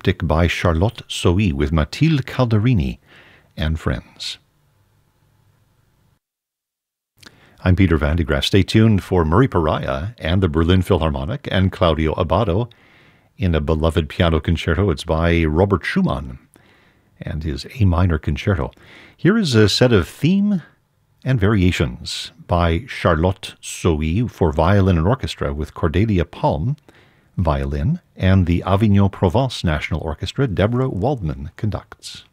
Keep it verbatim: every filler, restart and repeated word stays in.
triptych by Charlotte Sohi with Mathilde Calderini and friends. I'm Peter Van de Graaf. Stay tuned for Murray Pariah and the Berlin Philharmonic and Claudio Abbado in a beloved piano concerto. It's by Robert Schumann and his A minor concerto. Here is a set of theme and variations by Charlotte Sohi for violin and orchestra with Cordelia Palm, violin, and the Avignon Provence National Orchestra. Deborah Waldman conducts.